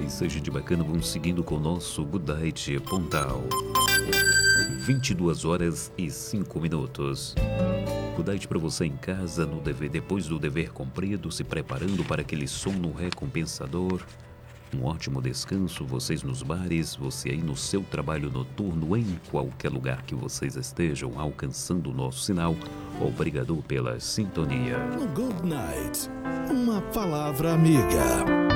seja de bacana, vamos seguindo com o nosso Good Night Pontal. 22h05. Good night para você em casa, no dever, depois do dever cumprido, se preparando para aquele sono recompensador. Um ótimo descanso, vocês nos bares, você aí no seu trabalho noturno, em qualquer lugar que vocês estejam alcançando o nosso sinal. Obrigado pela sintonia. No Good Night, uma palavra amiga.